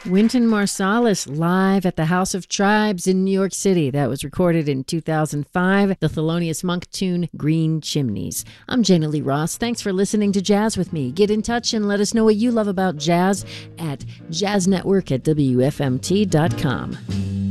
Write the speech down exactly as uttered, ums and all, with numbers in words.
Wynton Marsalis live at the House of Tribes in New York City. That was recorded in two thousand five. The Thelonious Monk tune, Green Chimneys. I'm Jana Lee Ross. Thanks for listening to Jazz with me. Get in touch and let us know what you love about jazz at jazz network at W F M T dot com.